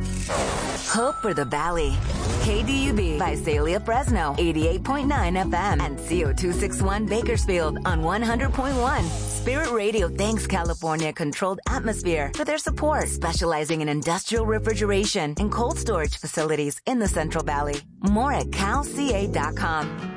Hope for the Valley. KDUB, Visalia, Fresno, 88.9 FM, and CO261 Bakersfield on 100.1. Spirit Radio thanks California Controlled Atmosphere for their support, specializing in industrial refrigeration and cold storage facilities in the Central Valley. More at calca.com.